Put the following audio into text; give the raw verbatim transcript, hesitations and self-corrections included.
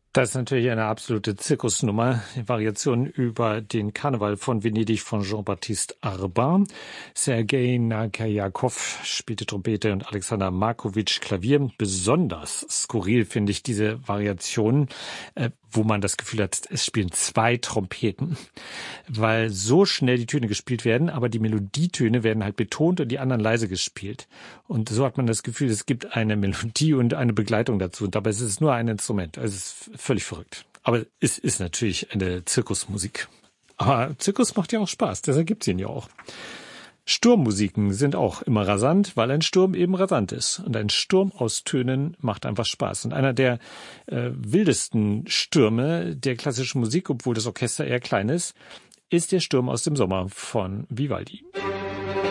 Das ist natürlich eine absolute Zirkusnummer. Variation über den Karneval von Venedig von Jean-Baptiste Arbin. Sergei Nakerjakov spielte Trompete und Alexander Markowitsch Klavier. Besonders skurril finde ich diese Variation, äh, wo man das Gefühl hat, es spielen zwei Trompeten, weil so schnell die Töne gespielt werden, aber die Melodietöne werden halt betont und die anderen leise gespielt. Und so hat man das Gefühl, es gibt eine Melodie und eine Begleitung dazu. Und dabei ist es nur ein Instrument. Also es ist völlig verrückt. Aber es ist natürlich eine Zirkusmusik. Aber Zirkus macht ja auch Spaß, deshalb gibt's ihn ja auch. Sturmmusiken sind auch immer rasant, weil ein Sturm eben rasant ist. Und ein Sturm aus Tönen macht einfach Spaß. Und einer der äh, wildesten Stürme der klassischen Musik, obwohl das Orchester eher klein ist, ist der Sturm aus dem Sommer von Vivaldi.